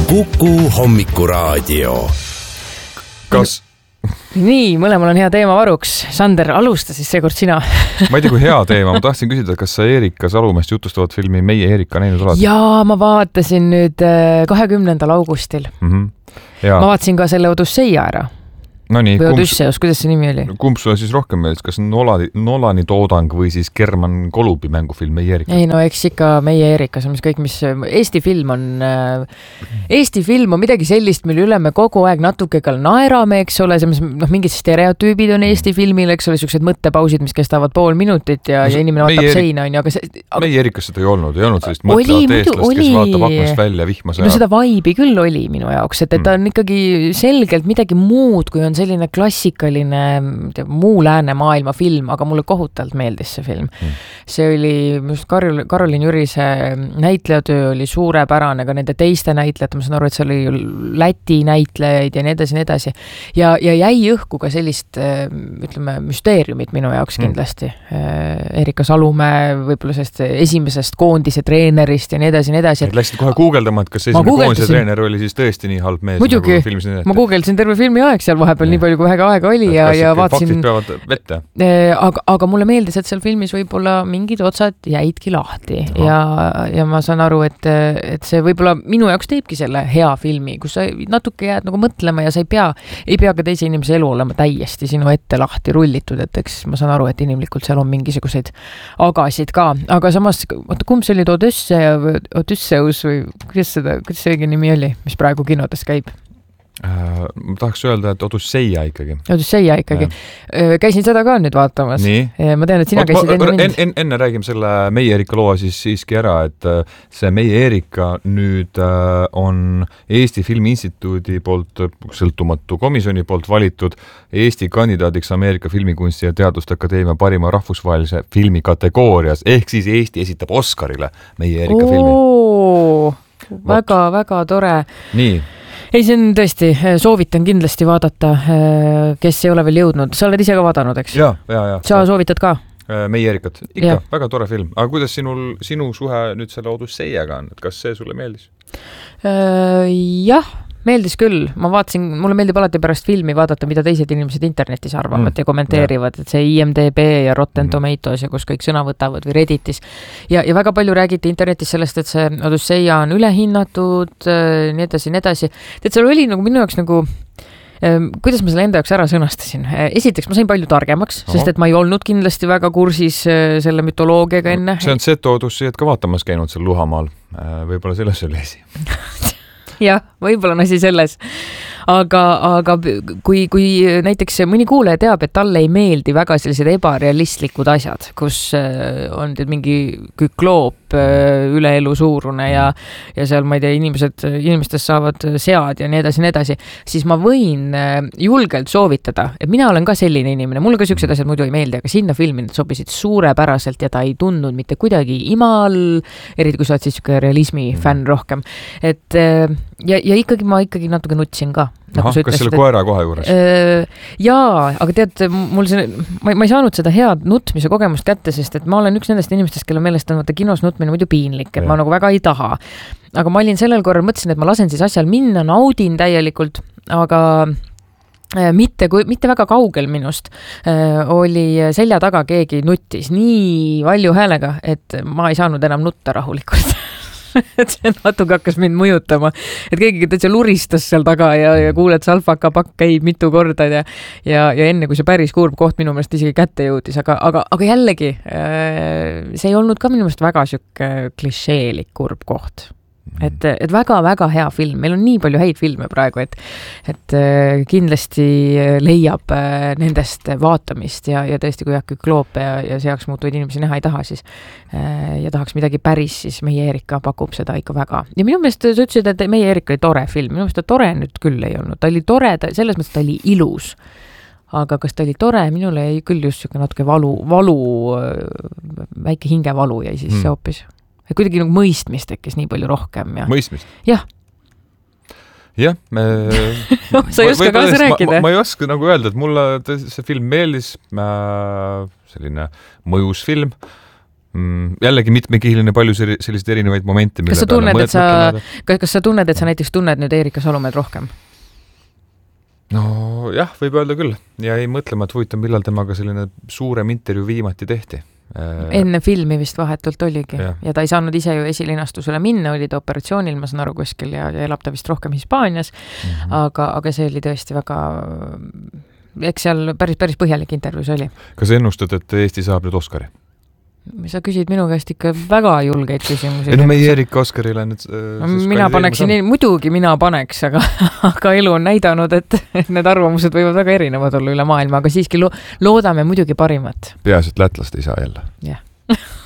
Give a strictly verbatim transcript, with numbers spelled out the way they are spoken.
Kuku hommikuraadio. Kas... Nii, mõlemal on hea teema varuks. Sander, alusta siis seekord sina. Ma ei tea, kui hea teema. Ma tahtsin küsida, kas sa Eerika Salumäest jutustavat filmi Meie Eerika näinud oled? Jaa, ma vaatasin nüüd kahekümnendal augustil. Mm-hmm. Ja. Ma vaatasin ka selle Odüsseia ära. No nii, või Odüsseus, kuidas see nimi oli? Kumb sulle siis rohkem meeldis, kas Nolani, Nolani toodang või siis German Kolubi mängufilm Meie Eerika? Ei no eks ikka Meie Eerika, see on kõik, mis Eesti film on Eesti film on midagi sellist, mille üle me kogu aeg natuke ka naerame, eks ole, see, noh, mingid stereotüübid on Eesti filmil, eks ole, sellised mõttepausid, mis kestavad pool minutit ja, no, ja inimene vaatab Eerik... seina, on ju, aga see aga... Meie Eerikas seda ei olnud, ei olnud sellist mõtlevat eestlast, oli... kes vaatab aknast välja vihma sõja. No seda vaibi küll oli minu jaoks, et, et ta on ikkagi selgelt midagi muud, kui on selline klassikaline muu lääne maailma film, aga mulle kohutavalt meeldis see film. Hmm. See oli, Karol, Karolin Jürise näitlejatöö oli suurepärane, ka nende teiste näitlejate, ma saan aru, et see oli Läti näitlejaid ja nii edasi, nii edasi. Ja, ja jäi õhku ka sellist, ütleme, müsteeriumit minu jaoks kindlasti. Hmm. Eerika Salumäe võib-olla sellest esimesest koondise treenerist ja nii edasi, nii edasi. Et läksid kohe guugeldama, et kas esimene koondise treener oli siis tõesti nii halb mees? Muidugi, nagu ma guugeldasin terve filmi aeg seal vahepeal, nii palju kui vähe aega oli ja, ja vaatasin... Faktid peavad vette. Aga, aga mulle meeldis, et seal filmis võib-olla mingid otsad jäidki lahti ja, ja ma saan aru, et, et see võib-olla minu jaoks teebki selle hea filmi, kus sa natuke jääd nagu mõtlema ja sa ei pea, ei pea ka teise inimese elu olema täiesti sinu ette lahti rullitud, et eks ma saan aru, et inimlikult seal on mingisuguseid agasid ka, aga samas, kumb see oli Odüssea või Odüsseus või kuidas seda, kuidas see õige nimi oli, mis praegu kinodes käib? Uh, ma tahaks öelda, et Odüsseia ikkagi. Odüsseia ikkagi. Ja. Käisin seda ka nüüd vaatamas. Nii. Ma tean, et sina Oot, käisid enne mind. En, en, enne räägime selle Meie Eerika loo siis siiski ära, et see Meie Eerika nüüd on Eesti Filmiinstituudi poolt sõltumatu komisjoni poolt valitud Eesti kandidaadiks Ameerika Filmikunsti ja Teaduste Akadeemia parima rahvusvahelise filmi kategoorias, ehk siis Eesti esitab Oscarile Meie Eerika Oo, filmi. Väga, väga tore. Nii. Ei, see on tõesti, soovitan kindlasti vaadata, kes ei ole veel jõudnud. Sa oled ise ka vaadanud, eks? Ja, ja, ja. Sa soovitad ka? Meie Eerikat. Ikka, ja. Väga tore film. Aga kuidas sinul, sinu suhe nüüd selle Odüsseiaga on? Et kas see sulle meeldis? Äh, jah, meeldis küll. Ma vaatasin, mulle meeldib alati pärast filmi vaadata, mida teised inimesed internetis arvavad mm, ja kommenteerivad, ja. Et see I M D B ja Rotten mm. Tomatoes ja kus kõik sõna võtavad või Redditis. Ja, ja väga palju räägiti internetis sellest, et see Odüsseia on ülehinnatud, nii edasi, nii edasi. Et seal oli nagu minu jaoks nagu kuidas ma selle enda jaoks ära sõnastasin? Esiteks, ma sain palju targemaks, Aha. sest et ma ei olnud kindlasti väga kursis selle mütoloogiaga enne. See on Seto Odüsseiat ka vaatamas käinud seal Luhamaal. Võib-olla selles oli esi. Jah, võib-olla on asi selles. Aga, aga kui, kui näiteks mõni kuulaja teab, et talle ei meeldi väga sellised ebarealistlikud asjad, kus on mingi kükloop üle elu suurune ja, ja seal, ma ei tea, inimesed, inimestest saavad sead ja nii edasi, nii edasi, siis ma võin julgelt soovitada, et mina olen ka selline inimene, mulle ka sellised asjad muidu ei meeldi, aga sinna filmi need sobisid suurepäraselt ja ta ei tundnud mitte kuidagi imal, eriti kui sa oled siis realismi fänn rohkem. Et, ja, ja ikkagi ma ikkagi natuke nutsin ka. Aha, kas selle koera kohe juures? Jaa, aga tead, mul see, ma, ma ei saanud seda head nutmise kogemust kätte, sest et ma olen üks nendest inimestest, kelle meelest on vaata kinos nutmine muidu piinlik, et ja. Ma nagu väga ei taha. Aga ma olin sellel korral, mõtlesin, et ma lasen siis asjal minna, naudin täielikult, aga mitte, kui, mitte väga kaugel minust oli selja taga keegi nuttis nii valju häälega, et ma ei saanud enam nutta rahulikult. Et see natuke hakkas mind mõjutama, et keegi täitsa luristas seal taga ja, ja kuuled, salfaka pakk käib mitu korda ja, ja, ja enne kui see päris kurb koht minu meelest isegi kätte jõudis, aga, aga, aga jällegi see ei olnud ka minu meelest väga sükke klišeelik kurb koht. Et, et väga-väga hea film. Meil on nii palju häid filme praegu, et, et kindlasti leiab nendest vaatamist ja, ja tõesti, kui jah kükloope ja, ja seaks muutuvaid inimesi näha ei taha, siis ja tahaks midagi päris, siis Meie Eerika pakub seda ikka väga. Ja minu meelest sa ütlesid, et Meie Eerika oli tore film. Minu meelest ta tore nüüd küll ei olnud. Ta oli tore, ta, selles mõttes ta oli ilus. Aga kas ta oli tore? Minule ei küll just natuke valu, valu, väike hingevalu jäi siis hmm. hoopis. Ja kuidagi nagu mõistmist tekkis nii palju rohkem. Ja... Mõistmist? Jah. Jah, me... sa ei oska kaasa rääkida? Ma, ma ei oska nagu öelda, et mulle see film meeldis, selline mõjus film. mm, jällegi mitmekihiline, palju selliseid erinevaid momente. Kas sa tunned, et sa, kas, kas sa tunned, et sa näiteks tunned nüüd Eerika Salumäed rohkem? No jah, võib öelda küll. Ja ei mõtlema, et huvitav, millal temaga selline suurem intervjuu viimati tehti. Enne filmi vist vahetult oligi ja. ja ta ei saanud ise ju esilinastusele minna, oli ta operatsioonil, ma saan aru kuskil ja, ja elab ta vist rohkem Hispaanias, mm-hmm. aga, aga see oli tõesti väga, eks seal päris, päris põhjalik intervjuus oli. Kas ennustad, et Eesti saab nüüd Oscari? Sa küsid minu käest ikka väga julgeid küsimusi. Ei no meie Eerika Oscarile nüüd... No, mina paneksin, muidugi mina paneks, aga, aga elu on näidanud, et need arvamused võivad väga erinevad olla üle maailma, aga siiski lo- loodame muidugi parimat. Peaasi, et lätlast ei saa jälle. Jah.